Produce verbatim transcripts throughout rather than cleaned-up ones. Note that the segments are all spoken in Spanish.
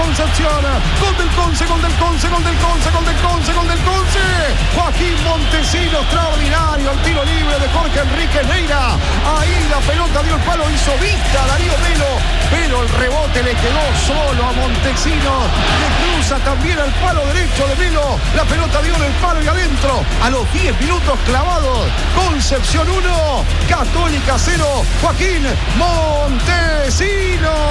Concepción. Gol del Conce, gol del Conce, gol del Conce, gol del Conce, gol del Conce. Joaquín Montesino, extraordinario. El tiro libre de Jorge Enrique Neira. Ahí la pelota dio el palo, hizo vista a Darío Melo, pero el rebote le quedó solo a Montesino. Le cruza también al palo derecho de Melo. La pelota dio en el palo y adentro. A los diez minutos clavados. Concepción uno, Católica cero. Joaquín Montesino.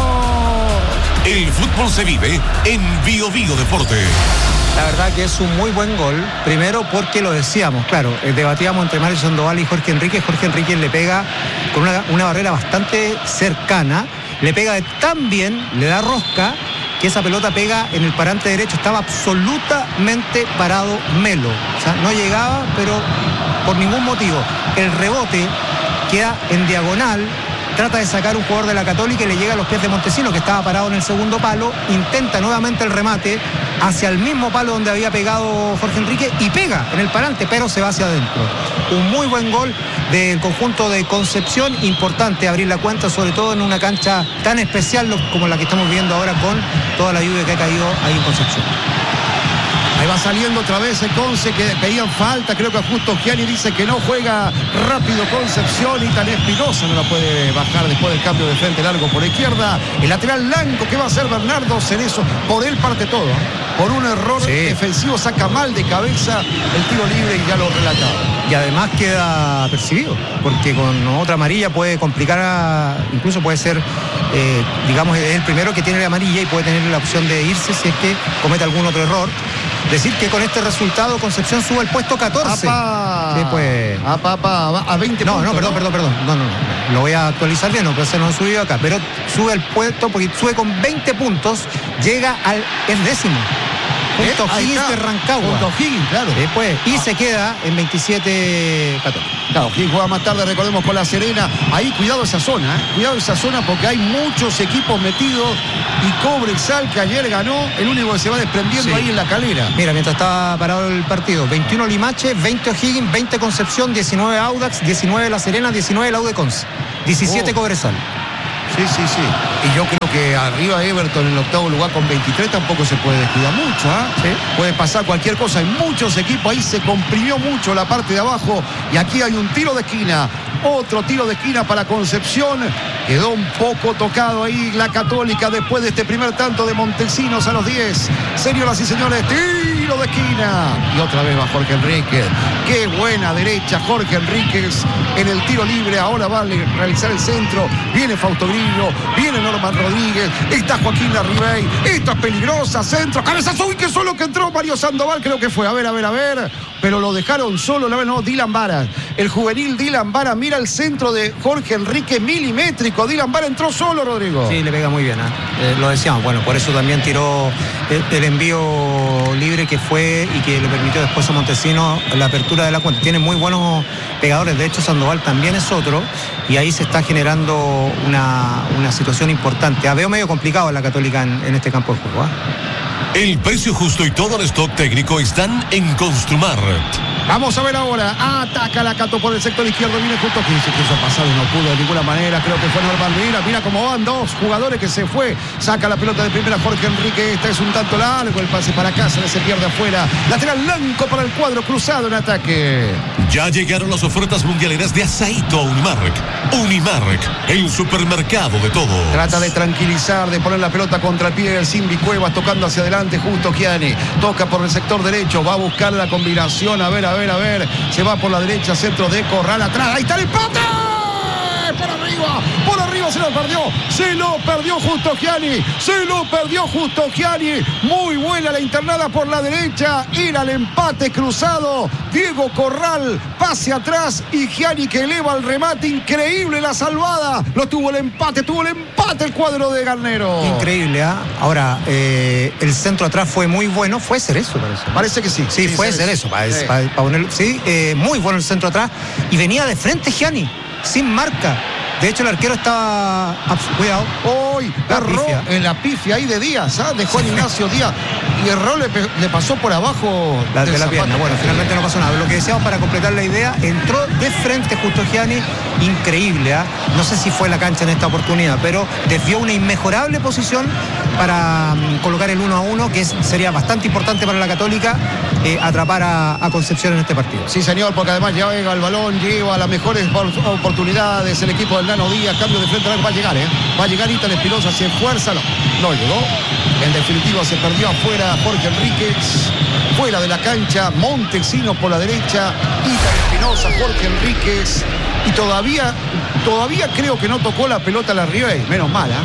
El fútbol se vive en Bio Bio Deportes. La verdad que es un muy buen gol. Primero porque lo decíamos, claro, eh, debatíamos entre Mario Sandoval y Jorge Enrique. Jorge Enrique le pega con una, una barrera bastante cercana. Le pega de tan bien, le da rosca, que esa pelota pega en el parante derecho. Estaba absolutamente parado Melo. O sea, no llegaba, pero por ningún motivo. El rebote queda en diagonal. Trata de sacar un jugador de la Católica y le llega a los pies de Montesino, que estaba parado en el segundo palo. Intenta nuevamente el remate hacia el mismo palo donde había pegado Jorge Enrique y pega en el parante, pero se va hacia adentro. Un muy buen gol del conjunto de Concepción. Importante abrir la cuenta, sobre todo en una cancha tan especial como la que estamos viendo ahora, con toda la lluvia que ha caído ahí en Concepción. Ahí va saliendo otra vez el Conce, que pedían falta. Creo que justo Gianni dice que no juega rápido Concepción, y tan Espinosa no la puede bajar después del cambio de frente largo por la izquierda. El lateral blanco que va a ser Bernardo Cerezo. Por él parte todo. Por un error sí. defensivo saca mal de cabeza el tiro libre y ya lo relataba. Y además queda percibido, porque con otra amarilla puede complicar, a, incluso puede ser, eh, digamos, es el primero que tiene la amarilla y puede tener la opción de irse si es que comete algún otro error. Decir que con este resultado Concepción sube el puesto catorce. ¡Apa! Sí, pues... ¡Apa, apa! A veinte no, puntos. No, perdón, ¿no? perdón, perdón. No, no, no. Lo voy a actualizar bien, no, pero se nos ha subido acá. Pero sube el puesto porque sube con veinte puntos, llega al... es décimo. Punto eh, Higgins de Rancagua. Punto Higgins, claro. Después, y ah. se queda en veintisiete catorce. Claro, Higgins juega más tarde, recordemos, con la Serena. Ahí cuidado esa zona, ¿eh? Cuidado esa zona porque hay muchos equipos metidos. Y Cobresal, que ayer ganó, el único que se va desprendiendo sí. ahí en la Calera. Mira, mientras estaba parado el partido, veintiuno Limache, veinte O'Higgins, veinte Concepción, diecinueve Audax, diecinueve La Serena, diecinueve Laude Conce, diecisiete oh. Cobresal. Sí, sí, sí. Y yo creo que arriba Everton en el octavo lugar con veintitrés tampoco se puede descuidar mucho, ¿eh? ¿Sí? Puede pasar cualquier cosa. Hay muchos equipos, ahí se comprimió mucho la parte de abajo. Y aquí hay un tiro de esquina. Otro tiro de esquina para Concepción. Quedó un poco tocado ahí la Católica después de este primer tanto de Montesinos a los diez. Señoras y señores, tiro de esquina. Y otra vez va Jorge Enrique. Qué buena derecha Jorge Enríquez en el tiro libre. Ahora va a realizar el centro. Viene Fausto Grillo, viene Norman Rodríguez, está Joaquín Larribey. Esta es peligrosa, centro, cabezazo. Uy, que solo que entró Mario Sandoval, creo que fue. A ver, a ver, a ver. Pero lo dejaron solo, la vez no, Dylan Vara. El juvenil Dylan Vara mira el centro de Jorge Enrique milimétrico. Dylan Vara entró solo, Rodrigo. Sí, le pega muy bien, ¿eh? Eh, lo decíamos, bueno, por eso también tiró el, el envío libre que fue y que le permitió después a Montesino la apertura de la cuenta. Tiene muy buenos pegadores, de hecho Sandoval también es otro, y ahí se está generando una, una situación importante. Ah, veo medio complicado a la Católica en, en este campo de juego, ¿eh? El precio justo y todo el stock técnico están en Construmart. Vamos a ver ahora. Ataca la Cato por el sector izquierdo. Viene justo que se quiso pasar y no pudo de ninguna manera. Creo que fue Norman. Mira, mira cómo van dos jugadores que se fue. Saca la pelota de primera Jorge Enrique. Esta es un tanto largo. El pase para Cáceres se pierde afuera. Lateral blanco para el cuadro cruzado en ataque. Ya llegaron las ofertas mundialeras de Asaito a Unimark. Unimark, el supermercado de todos. Trata de tranquilizar, de poner la pelota contra el pie del Simbi Cuevas, tocando hacia adelante justo Gianni. Toca por el sector derecho. Va a buscar la combinación. A ver, a ver, a ver. Se va por la derecha, centro de Corral atrás. Ahí está el empate. Por arriba, por arriba se lo perdió. Se lo perdió justo Gianni. Se lo perdió justo Gianni. Muy buena la internada por la derecha. Era el empate cruzado. Diego Corral, pase atrás y Gianni que eleva el remate. Increíble la salvada. Lo tuvo el empate, tuvo el empate el cuadro de Garnero. Increíble, ¿ah? ¿eh? Ahora, eh, el centro atrás fue muy bueno. Fue Cerezo, parece. Parece que sí. Sí, sí fue Cerezo. Para, sí. Para, para ponerlo, sí, eh, muy bueno el centro atrás. Y venía de frente Gianni, sin marca. De hecho, el arquero estaba... Cuidado. Hoy La erró pifia. en la pifia ahí de Díaz, ¿ah? de Juan Ignacio Díaz. Y erró, le, pe- le pasó por abajo La, del de la zapato. pierna. Bueno, finalmente no pasó nada. Lo que decíamos para completar la idea, entró de frente justo Gianni, increíble. ¿eh? No sé si fue la cancha en esta oportunidad, pero desvió una inmejorable posición para um, colocar el uno a uno, que es, sería bastante importante para la Católica eh, atrapar a, a Concepción en este partido. Sí, señor, porque además ya llega el balón, lleva las mejores oportunidades el equipo del Nano Díaz, cambio de frente, va a llegar, ¿eh? Va a llegar Ítalo Espinosa, se esfuerza, no, no llegó. En definitiva se perdió afuera Jorge Enríquez, fuera de la cancha, Montesinos por la derecha, Ítalo Espinosa, Jorge Enríquez, y todavía, todavía creo que no tocó la pelota a la Ribey, menos mala.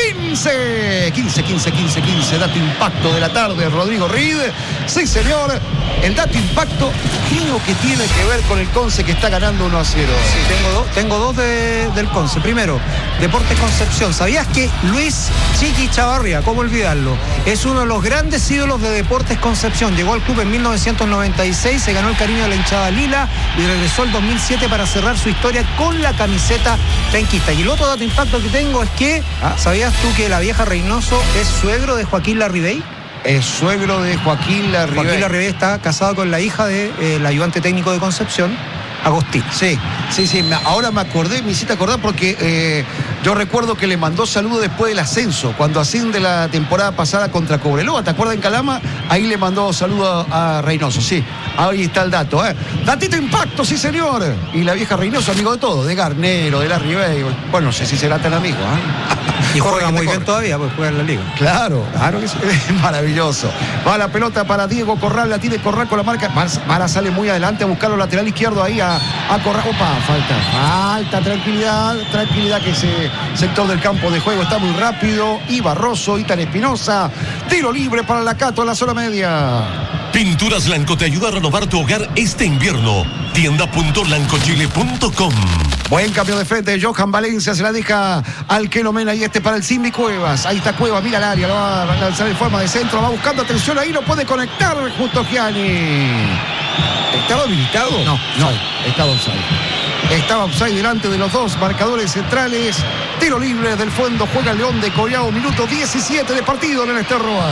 quince, quince, quince, quince, quince, dato impacto de la tarde, Rodrigo Reed. Sí, señor, el dato impacto creo que tiene que ver con el Conce que está ganando uno a cero. Sí, tengo, do, tengo dos de, del Conce. Primero, Deportes Concepción. ¿Sabías que Luis Chiqui Chavarría, cómo olvidarlo, es uno de los grandes ídolos de Deportes Concepción? Llegó al club en mil novecientos noventa y seis, se ganó el cariño de la hinchada lila y regresó el dos mil siete para cerrar su historia con la camiseta penquista. Y el otro dato impacto que tengo es que, ¿sabías tú que la vieja Reynoso es suegro de Joaquín Larribey? Es suegro de Joaquín Larribey. Joaquín Larribey está casado con la hija del de, eh, ayudante técnico de Concepción, Agostín. Sí, sí, sí. Ahora me acordé, me hiciste acordar porque eh, yo recuerdo que le mandó saludos después del ascenso, cuando asciende la temporada pasada contra Cobreloa. ¿Te acuerdas en Calama? Ahí le mandó saludos a, a Reynoso, sí. Ahí está el dato, ¿eh? Datito impacto, sí, señor. Y la vieja Reynoso, amigo de todo, de Garnero, de Larribey. Bueno, no sé si será tan amigo, ¿eh? Y Corre juega que te muy corre. bien todavía, pues juega en la liga. Claro, claro que sí. Maravilloso. Va la pelota para Diego Corral, la tiene Corral con la marca. Mara sale muy adelante a buscar el lateral izquierdo ahí a, a Corral. Opa, falta, falta, tranquilidad, tranquilidad que ese sector del campo de juego está muy rápido. Y Barroso, Ítalo Espinosa, tiro libre para la Cato en la zona media. Pinturas Blanco te ayuda a renovar tu hogar este invierno. tienda punto blanco chile punto com. Buen cambio de frente, Johan Valencia se la deja al Quelomena y este para el Simbi Cuevas. Ahí está Cuevas, mira el área, lo va a lanzar en forma de centro, va buscando atención ahí, lo puede conectar justo Gianni. ¿Estaba habilitado? No, no, estaba offside. Estaba offside delante de los dos marcadores centrales. Tiro libre del fondo, juega el León de Collao, minuto diecisiete de partido en el Esterroa.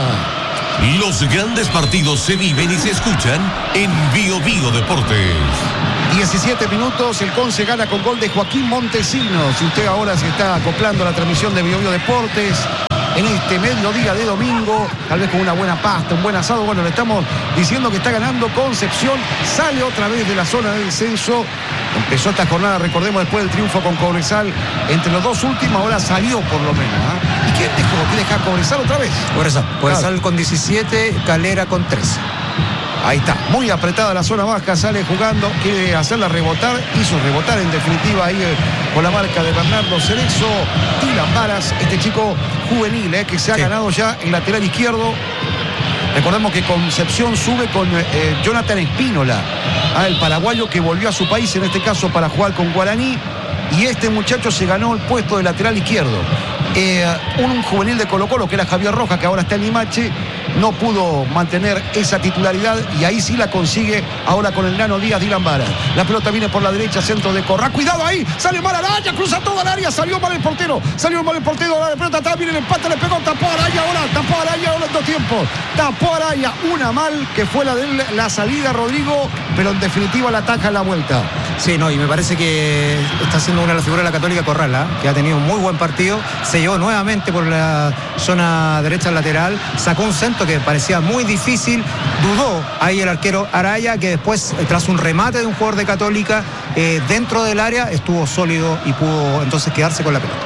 Los grandes partidos se viven y se escuchan en Bio Bio Deportes. diecisiete minutos, el Conce gana con gol de Joaquín Montesinos. Si usted ahora se está acoplando a la transmisión de Bio Bio Deportes en este mediodía de domingo, tal vez con una buena pasta, un buen asado, bueno, le estamos diciendo que está ganando Concepción, sale otra vez de la zona de descenso. Empezó esta jornada, recordemos, después del triunfo con Cobresal, entre los dos últimos, ahora salió por lo menos. ¿eh? ¿Y quién dejó? ¿Quién deja Cobresal otra vez? Cobresal, Cobresal Claro. con diecisiete, Calera con trece. Ahí está, muy apretada la zona baja, sale jugando, quiere hacerla rebotar, hizo rebotar en definitiva ahí eh, con la marca de Bernardo Cerezo, Dylan Varas, este chico juvenil eh, que se ha Sí. ganado ya el lateral izquierdo. Recordemos que Concepción sube con eh, Jonathan Espínola, ah, el paraguayo que volvió a su país, en este caso para jugar con Guaraní, y este muchacho se ganó el puesto de lateral izquierdo. Eh, un juvenil de Colo Colo, que era Javier Rojas, que ahora está en Limache, no pudo mantener esa titularidad y ahí sí la consigue ahora con el Nano Díaz, Dylan Varas. La pelota viene por la derecha, centro de Corral. Cuidado ahí, sale mal Araya, cruza toda el área, salió mal el portero, salió mal el portero, la pelota atrás, viene el empate, le pegó, tapó Araya ahora, tapó Araya ahora en dos tiempos, tapó Araya, una mal que fue la de la salida, Rodrigo, pero en definitiva la ataja en la vuelta. Sí, no, y me parece que está siendo una de las figuras de la Católica Corral, ¿eh? Que ha tenido un muy buen partido, se llevó nuevamente por la zona derecha lateral, sacó un centro que parecía muy difícil, dudó ahí el arquero Araya, que después, tras un remate de un jugador de Católica, eh, dentro del área, estuvo sólido y pudo entonces quedarse con la pelota.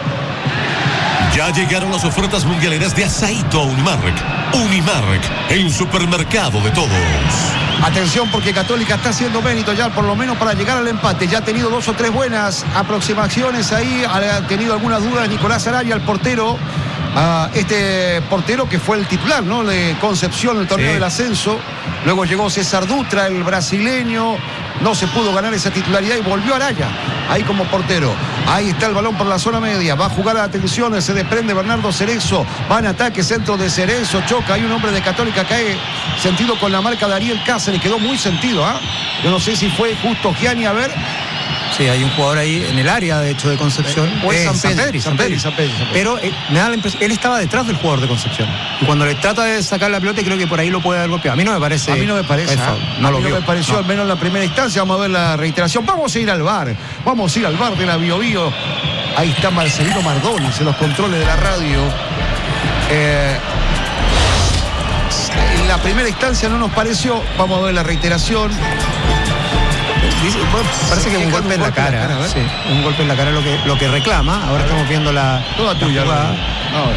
Ya llegaron las ofertas mundialeras de Asaíto a Unimark. Unimark, el supermercado de todos. Atención porque Católica está haciendo mérito ya por lo menos para llegar al empate. Ya ha tenido dos o tres buenas aproximaciones ahí. Ha tenido algunas dudas Nicolás Araya, el portero. A este portero que fue el titular, ¿no? De Concepción en el torneo Sí. del ascenso. Luego llegó César Dutra, el brasileño. No se pudo ganar esa titularidad y volvió Araya ahí como portero. Ahí está el balón por la zona media. Va a jugar a atención, se desprende Bernardo Cerezo. Va en ataque, centro de Cerezo. Choca. Hay un hombre de Católica, cae sentido con la marca de Ariel Cáceres. Quedó muy sentido, ¿ah? ¿eh? Yo no sé si fue justo Gianni, a ver. Sí, hay un jugador ahí en el área, de hecho, de Concepción. O es Eh, San Pedri, San Pedri, San Pedri, San Pedri. Pero eh, me da la impresión, él estaba detrás del jugador de Concepción. Y cuando le trata de sacar la pelota, creo que por ahí lo puede haber golpeado. A mí no me parece. A mí no me parece. No, ¿eh? no a lo mí no vio. me pareció, No. al menos en la primera instancia. Vamos a ver la reiteración. Vamos a ir al bar. Vamos a ir al bar de la Bio Bio. Ahí está Marcelino Mardones en los controles de la radio. Eh, en la primera instancia no nos pareció. Vamos a ver la reiteración. Dice, bueno, parece que es un golpe en la cara. cara, sí, un golpe en la cara lo que, lo que reclama. Ahora estamos viendo la. Toda la tuya, jugada. ahora.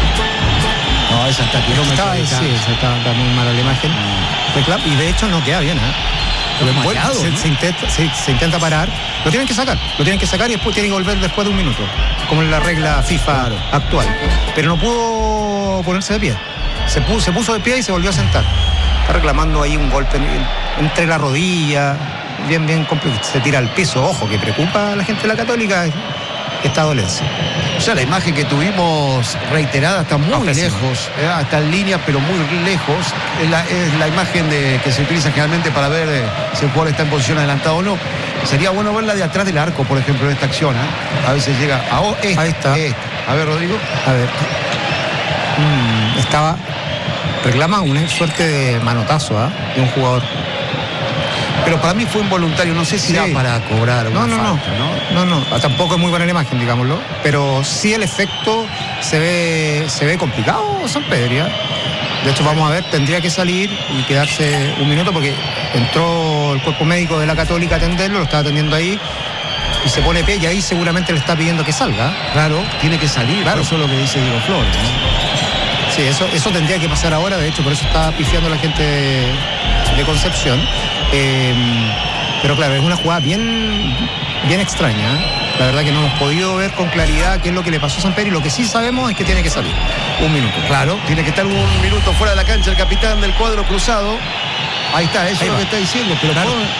No, esa está kilómetros Está, de sí, cancha. esa está, está muy mala la imagen. Reclama, y de hecho no queda bien, ¿eh? Pero Vuelve, mareado, se, ¿no? se intenta, se, se intenta parar, lo tienen que sacar, lo tienen que sacar y después tienen que volver después de un minuto, como en la regla FIFA Claro. actual. Pero no pudo ponerse de pie. Se puso, se puso de pie y se volvió a sentar. Está reclamando ahí un golpe en- entre la rodilla, bien, bien complicado. Se tira al piso, ojo, que preocupa a la gente de la Católica esta dolencia. O sea, la imagen que tuvimos reiterada está muy No, pésima. lejos, eh, está en línea, pero muy lejos. Es la, es la imagen de, que se utiliza generalmente para ver eh, si el jugador está en posición adelantada o no. Sería bueno verla de atrás del arco, por ejemplo, de esta acción. ¿eh? A veces llega a oh, esta, Ahí está. esta. A ver, Rodrigo. A ver. Mm, estaba. Reclama una suerte de manotazo, ¿ah? De un jugador. Pero para mí fue involuntario. No sé si Sí. da para cobrar No, una no, no, falta, ¿no? no, no, tampoco es muy buena la imagen, digámoslo, pero sí el efecto se ve, se ve complicado, San Pedro. De hecho, vamos a ver, tendría que salir y quedarse un minuto porque entró el cuerpo médico de la Católica a atenderlo, lo estaba atendiendo ahí y se pone pie y ahí seguramente le está pidiendo que salga. Claro, tiene que salir. Claro. Eso es lo que dice Diego Flores, ¿no? Sí, eso, eso tendría que pasar ahora, de hecho, por eso está pifiando la gente de, de Concepción. Eh, pero claro, es una jugada bien, bien extraña. ¿eh? La verdad que no hemos podido ver con claridad qué es lo que le pasó a San Pedro y lo que sí sabemos es que tiene que salir. Un minuto. Claro, tiene que estar un minuto fuera de la cancha el capitán del cuadro cruzado. Ahí está, eso Ahí es lo va. que está diciendo. Pero, Claro. puedo-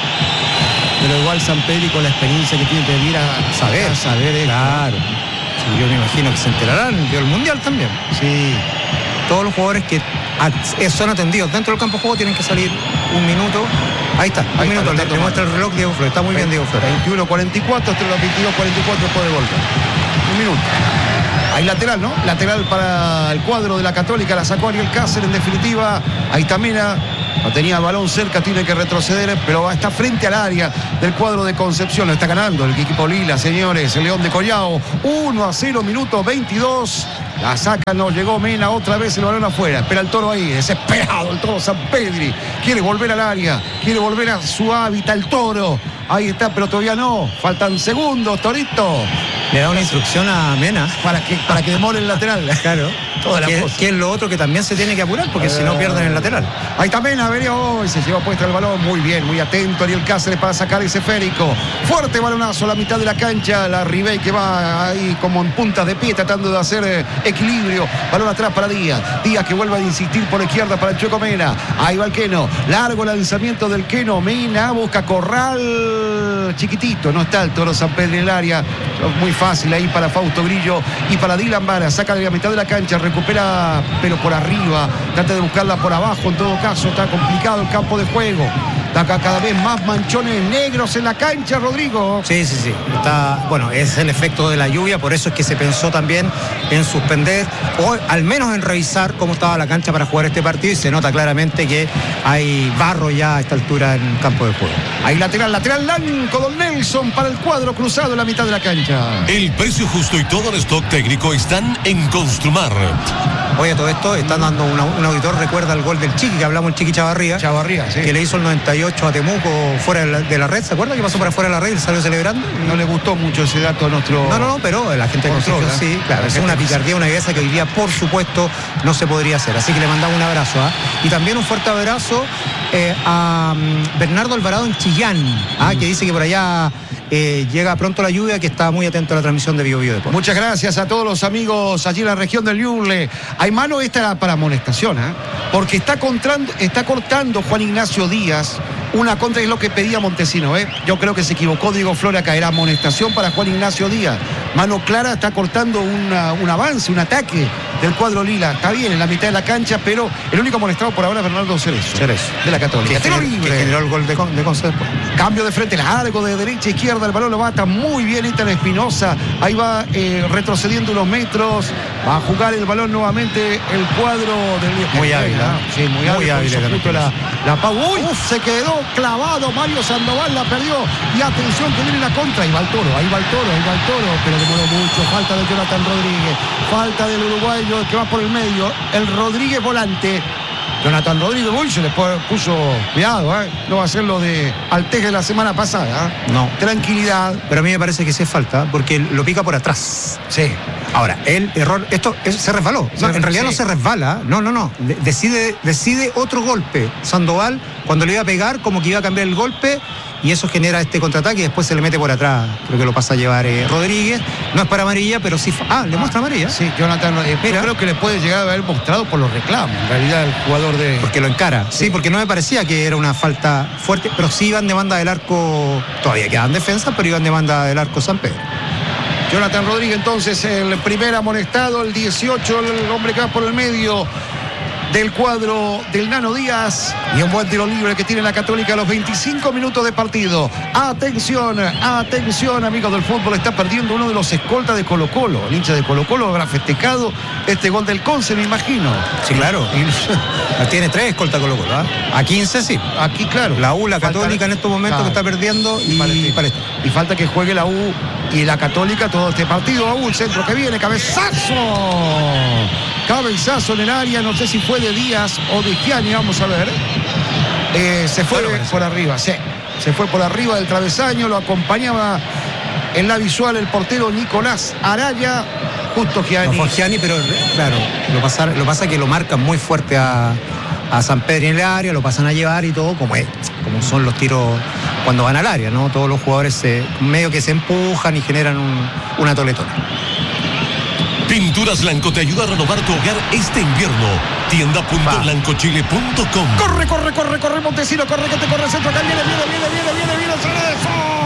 pero igual San Pedro con la experiencia que tiene que venir a Saber, a saber esto. Claro. Sí, yo me imagino que se enterarán del Mundial también. Sí. Todos los jugadores que a- son atendidos dentro del campo de juego tienen que salir un minuto. Ahí está, un Ahí está, minuto. lo está Le, le tomando. muestra el reloj Diego Flores. Está muy bien Diego Flores. veintiuno cuarenta y cuatro, hasta los veintidós cuarenta y cuatro puede volver. Un minuto. Hay lateral, ¿no? Lateral para el cuadro de la Católica, la sacó Ariel Cáceres en definitiva. Ahí está Mena. No tenía el balón cerca, tiene que retroceder, pero está frente al área del cuadro de Concepción. Lo está ganando el equipo Lila, señores. El León de Collao. uno a cero, minuto veintidós. La saca, no llegó Mena, otra vez el balón afuera. Espera el Toro ahí, desesperado el Toro San Pedri. Quiere volver al área, quiere volver a su hábitat el Toro. Ahí está, pero todavía no. Faltan segundos, Torito. Le da una instrucción a Mena. Para que, para que demore el lateral. Claro. Toda la que, cosa. que es lo otro que también se tiene que apurar porque si no pierden el lateral. Ahí está Mena, venía hoy, se lleva puesta el balón, muy bien, muy atento Ariel Cáceres para sacar ese esférico. Fuerte balonazo a la mitad de la cancha, la Ribey que va ahí como en puntas de pie tratando de hacer eh, equilibrio. Balón atrás para Díaz, Díaz que vuelve a insistir por izquierda para el Chueco Mena. Ahí va el Queno, largo lanzamiento del Queno, Mena busca corral chiquitito, no está el Toro San Pedro en el área, muy fácil ahí para Fausto Grillo y para Dylan Vara, saca de la mitad de la cancha, recupera pero por arriba, trata de buscarla por abajo, en todo caso está complicado el campo de juego. Está acá cada vez más manchones negros en la cancha, Rodrigo. Sí, sí, sí. Está, bueno, es el efecto de la lluvia, por eso es que se pensó también en suspender o al menos en revisar cómo estaba la cancha para jugar este partido y se nota claramente que hay barro ya a esta altura en el campo de juego. Ahí lateral, lateral blanco, Don Nelson para el cuadro cruzado en la mitad de la cancha. El precio justo y todo el stock técnico están en Construmar. Oye, todo esto, están dando una- un auditor, recuerda el gol del Chiqui, que hablamos el Chiqui Chavarría, Chavarría, sí. que le hizo el noventa y ocho a Temuco fuera de la, de la red, ¿se acuerda? Que pasó para fuera de la red y salió celebrando. No le gustó mucho ese dato a nuestro... No, no, no, pero la gente de Controla. Concepción sí, claro, La es gente una que- picardía, una viveza que hoy día, por supuesto, no se podría hacer. Así que le mandamos un abrazo. ¿ah? Y también un fuerte abrazo eh, a um, Bernardo Alvarado en Chillán, ¿ah? que dice que por allá eh, llega pronto la lluvia, que está muy atento a la transmisión de Bio Bio Deportes. Muchas gracias a todos los amigos allí en la región del Ñuble. Hay mano, esta era para amonestación, ¿eh? Porque está, contrando, está cortando Juan Ignacio Díaz una contra, es lo que pedía Montesino, ¿eh? Yo creo que se equivocó Diego Flora, caerá amonestación para Juan Ignacio Díaz. Mano clara, está cortando una, un avance, un ataque del cuadro lila. Está bien en la mitad de la cancha, pero el único amonestado por ahora es Bernardo Cerezo. Cerezo. De la Católica. Que, gener, que generó el gol de, de Conce después. Cambio de frente, largo de derecha a izquierda, el balón lo bata muy bien Ethan Espinosa. Ahí va eh, retrocediendo unos metros. Va a jugar el balón nuevamente el cuadro del... Muy hábil, ¿eh? Sí, muy, muy hábil. hábil la, la Pau. Uy, uf, se quedó clavado Mario Sandoval, la perdió. Y atención que viene la contra. Ahí va el toro, ahí va el toro, ahí va el toro. Pero demoró mucho. Falta de Jonathan Rodríguez. Falta del uruguayo que va por el medio. El Rodríguez volante. Jonathan Rodríguez, uy, se le puso cuidado, ¿eh? No va a ser lo de Alteje de la semana pasada, ¿eh? No. Tranquilidad. Pero a mí me parece que sí es falta, porque lo pica por atrás. Sí. Ahora, el error, esto es, se resbaló. No, en realidad sí. No se resbala, no, no, no. De, decide, decide otro golpe. Sandoval, cuando le iba a pegar, como que iba a cambiar el golpe. Y eso genera este contraataque y después se le mete por atrás. Creo que lo pasa a llevar eh, Rodríguez. No es para amarilla, pero sí. Ah, le muestra amarilla. Sí, Jonathan. Eh, Mira, creo que le puede llegar a haber mostrado por los reclamos. En realidad, el jugador de. Porque lo encara. Sí, sí, porque no me parecía que era una falta fuerte, pero sí iban de banda del arco. Todavía quedan defensas, pero iban de banda del arco San Pedro. Jonathan Rodríguez, entonces, el primer amonestado, el dieciocho, el hombre que va por el medio del cuadro del Nano Díaz, y un buen tiro libre que tiene la Católica a los veinticinco minutos de partido. Atención, atención, amigos del fútbol, está perdiendo uno de los escoltas de Colo Colo. El hincha de Colo Colo habrá festejado este gol del Conce, me imagino. Sí, claro. Y tiene tres escoltas Colo Colo, ¿eh? A quince sí. Aquí, claro. La U, la Católica falta, en estos momentos, claro, que está perdiendo, y, y, Palestina. Y falta que juegue la U y la Católica todo este partido. A U, el centro que viene, cabezazo. Cabezazo en el área, no sé si fue de Díaz o de Gianni, vamos a ver. Eh, se fue bueno, por arriba, sí. Se fue por arriba del travesaño, lo acompañaba en la visual el portero Nicolás Araya, justo Gianni. No fue Gianni, pero claro, lo pasa, lo pasa que lo marcan muy fuerte a, a San Pedro en el área, lo pasan a llevar y todo, como es, como son los tiros cuando van al área, ¿no? Todos los jugadores se, medio que se empujan y generan un, una toletona. Pinturas Blanco te ayuda a renovar tu hogar este invierno. tienda punto blanco chile punto com. Corre, corre, corre, corre, Montesino, corre, que te corre el centro. Acá viene, viene, viene, viene, viene, viene, Cerezo.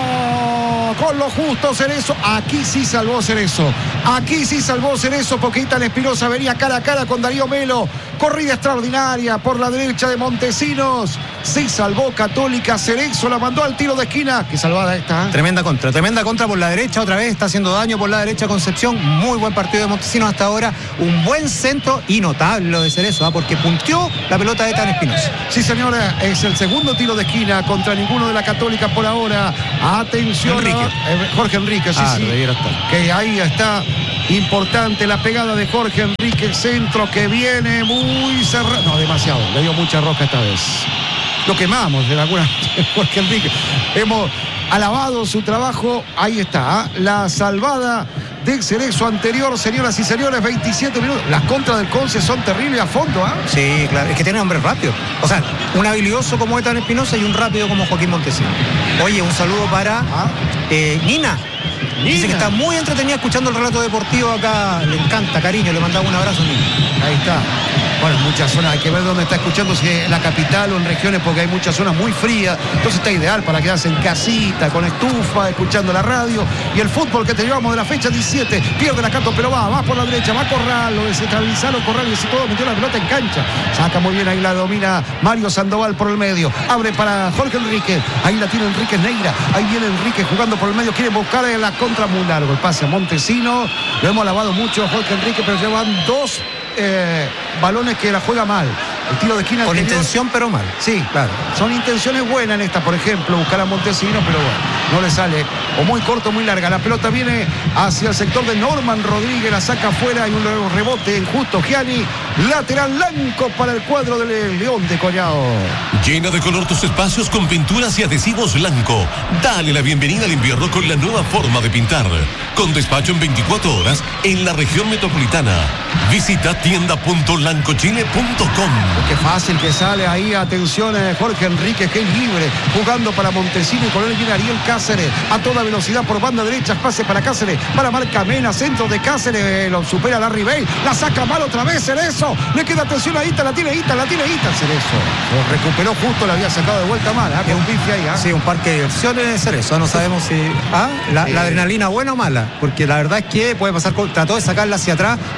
Con lo justo, Cerezo. Aquí sí salvó Cerezo. Aquí sí salvó Cerezo, porque Ethan Espinosa venía cara a cara con Darío Melo. Corrida extraordinaria por la derecha de Montesinos. Sí salvó Católica. Cerezo la mandó al tiro de esquina. Qué salvada esta, ¿eh? Tremenda contra, tremenda contra por la derecha. Otra vez está haciendo daño por la derecha Concepción. Muy buen partido de Montesinos hasta ahora. Un buen centro y notable lo de Cerezo, ¿eh? Porque punteó la pelota de Ethan Espinosa. Sí, señora. Es el segundo tiro de esquina contra ninguno de la Católica por ahora. Atención. Enrique. Eh, Jorge Enrique, sí, ah, sí. Que ahí está. Importante la pegada de Jorge Enrique, centro que viene muy cerrado. No, demasiado, le dio mucha roja esta vez. Lo quemamos de alguna Jorge Enrique. Hemos alabado su trabajo. Ahí está, ¿eh? La salvada del Cerezo anterior, señoras y señores, veintisiete minutos. Las contras del Conce son terribles a fondo, ¿ah? ¿eh? Sí, claro, es que tiene hombres rápidos. O sea, un habilidoso como Ethan Espinosa y un rápido como Joaquín Montesinos. Oye, un saludo para ¿Ah? eh, Nina. Nina. Dice que está muy entretenida escuchando el relato deportivo acá. Le encanta, cariño, le mandaba un abrazo, Nina. Ahí está. Bueno, en muchas zonas hay que ver dónde está escuchando, si en la capital o en regiones, porque hay muchas zonas muy frías. Entonces está ideal para quedarse en casita, con estufa, escuchando la radio. Y el fútbol que te llevamos de la fecha diecisiete. Pierde la Cato, pero va, va por la derecha, va a Corral, lo descentralizaron, Corral y todo, metió la pelota en cancha. Saca muy bien, ahí la domina Mario Sandoval por el medio. Abre para Jorge Enrique. Ahí la tiene Enrique Neira. Ahí viene Enrique jugando por el medio. Quiere buscar en la contra muy largo. El pase a Montesino. Lo hemos alabado mucho a Jorge Enrique, pero llevan dos eh, balones que la juega mal. El tiro de esquina con anterior, intención pero mal. Sí, claro. Son intenciones buenas en esta, por ejemplo, buscar a Montesino, pero bueno, no le sale. O muy corto o muy larga. La pelota viene hacia el sector de Norman Rodríguez, la saca afuera. Hay un rebote injusto. Gianni, lateral blanco para el cuadro del León de Collao. Llena de color tus espacios con pinturas y adhesivos Blanco. Dale la bienvenida al invierno con la nueva forma de pintar. Con despacho en veinticuatro horas en la región metropolitana. Visita tienda punto blanco chile punto com. Qué fácil que sale ahí. Atención, eh, Jorge Enrique, que es libre. Jugando para Montesino y con él viene Ariel Cáceres. A toda velocidad por banda derecha. Pase para Cáceres. Para Marca Mena. Centro de Cáceres. Eh, lo supera Larry Bale. La saca mal otra vez Cerezo. Le queda atención a Ita. La tiene Ita. La tiene Ita. Cerezo. Lo recuperó justo. La había sacado de vuelta mal. ¿eh? Con un pife ahí. ¿eh? Sí, un parque de diversiones de Cerezo. No sabemos si. ¿Ah? La, sí. la adrenalina buena o mala. Porque la verdad es que puede pasar. Con, trató de sacarla hacia atrás y le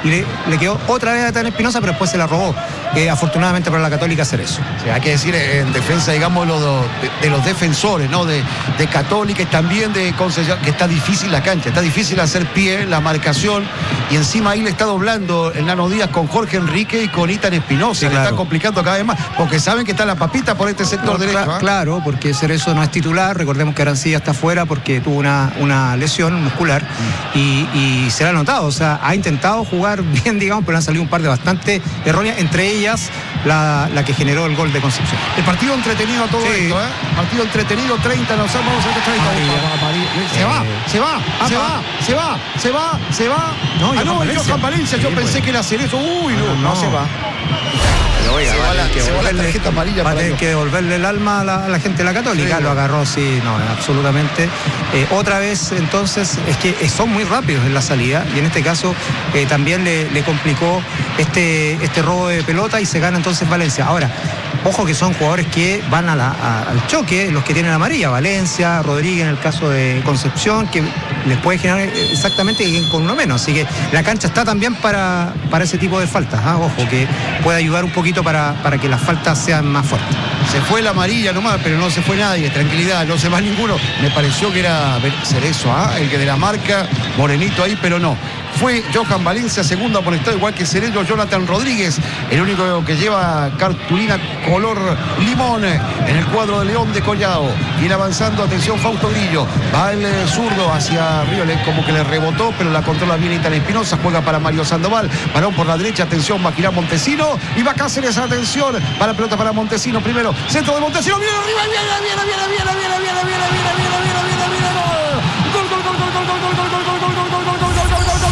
le quedó otra vez a Gaetano Espinosa, pero después se la robó. Eh, afortunadamente para la Católica hacer eso. Sí, hay que decir en defensa, digamos, lo de, de los defensores, ¿no? De, de Católica y también de Concepción, que está difícil la cancha, está difícil hacer pie, la marcación, y encima ahí le está doblando el Nano Díaz con Jorge Enrique y con Itan Espinosa. Sí, claro. Le está complicando cada vez más, porque saben que está la papita por este sector no, derecho. Cl- ¿eh? Claro, porque Cerezo no es titular, recordemos que Arancilla está fuera porque tuvo una, una lesión muscular mm. y, y se le ha notado, o sea, ha intentado jugar bien, digamos, pero han salido un par de bastante erróneas, entre ellas la, la que generó el gol de Concepción. El partido entretenido a todo sí. esto, ¿eh? Partido entretenido, treinta, nos vamos a treinta. Se, eh, va, se va, apa. se va, se va, se va, se va. No, ah, no, Valencia. Johan Valencia, yo sí, pensé pues. que era Cerezo. Uy, no, no, no, no se va. Pero oiga, se va la, que se va la tarjeta amarilla. Va a tener que devolverle el alma a la, a la gente de la Católica. Sí, lo agarró, sí, no, absolutamente. Eh, otra vez, entonces, es que son muy rápidos en la salida y en este caso eh, también le, le complicó este, este robo de pelota y se gana entonces Valencia. Ahora, ojo que son jugadores que van a la, a, al choque, los que tienen amarilla, Valencia, Rodríguez en el caso de Concepción, que les puede generar exactamente con uno menos. Así que la cancha está también para, para ese tipo de faltas, ¿eh? Ojo, que puede ayudar un poquito para, para que las faltas sean más fuertes. Se fue la amarilla nomás, pero no se fue nadie, tranquilidad, no se va ninguno. Me pareció que era Cerezo, ¿eh? El que de la marca, morenito ahí, pero no. Fue Johan Valencia, segundo amonestado, igual que Cerezo, Jonathan Rodríguez, el único que lleva cartulina color limón en el cuadro de León de Collao. Viene avanzando, atención, Fausto Grillo. Va el zurdo hacia Río, como que le rebotó, pero la controla bien Itan Espinosa, juega para Mario Sandoval, balón por la derecha, atención, va a girar Montesino, y va Cáceres, atención, para la pelota para Montesino, primero, centro de Montesino, viene arriba, viene, viene, viene, viene, viene, viene, viene, viene, viene, viene, viene, viene, gol, gol, gol, gol, gol, gol, gol, gol, gol, gol, gol, gol, gol, gol, gol,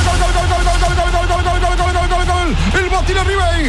el Batil arriba ahí.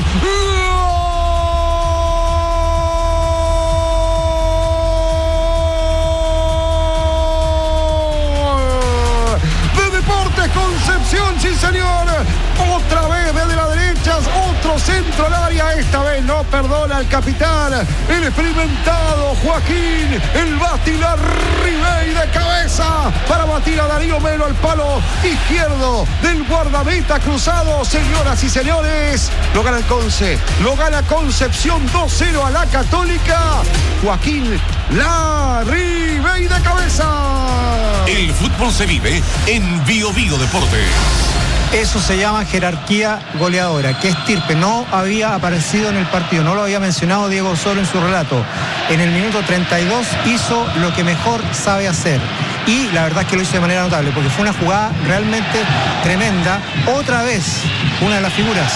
De Deportes Concepción, sí señor. Otra vez desde la derecha, otro centro al área. Esta vez no perdona el capitán, el experimentado Joaquín, el Batil arriba y de cabeza para batir a Darío Melo al palo izquierdo del guardameta cruzado. Señoras y señores, lo gana el Conce, lo gana Concepción dos cero a la Católica. Joaquín Larribey de cabeza. El fútbol se vive en Bio Bio Deportes. Eso se llama jerarquía goleadora, que Estirpe no había aparecido en el partido, no lo había mencionado Diego Osorio en su relato. En el minuto treinta y dos hizo lo que mejor sabe hacer. Y la verdad es que lo hizo de manera notable, porque fue una jugada realmente tremenda. Otra vez, una de las figuras